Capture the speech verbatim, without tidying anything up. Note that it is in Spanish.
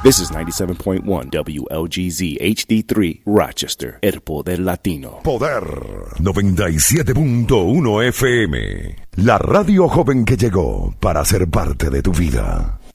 This is ninety-seven point one W L G Z H D three, Rochester, El Poder Latino. Poder noventa y siete punto uno F M. La radio joven que llegó para ser parte de tu vida.